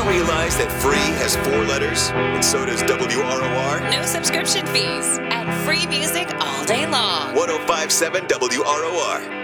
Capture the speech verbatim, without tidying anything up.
you realize that free has four letters? And so does W R O R? No subscription fees and free music all day long. one oh five point seven W R O R.